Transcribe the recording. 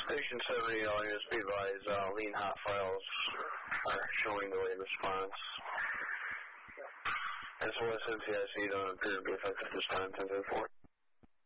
Station 70 on USB advise, lean hot files are showing delayed response. SOS NCIC don't appear to be effective this time, 10-4.